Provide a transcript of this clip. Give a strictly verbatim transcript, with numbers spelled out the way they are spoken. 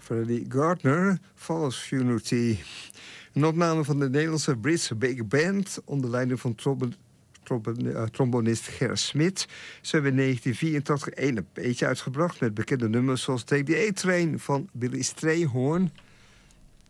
Freddie Gardner, Falls Unity. Een opname van de Nederlandse Britse Big Band onder leiding van trombo trombo uh, trombonist Ger Smit. Ze hebben in negentien vierentachtig een E P'tje uitgebracht met bekende nummers zoals Take the A-Train van Billy Strayhorn.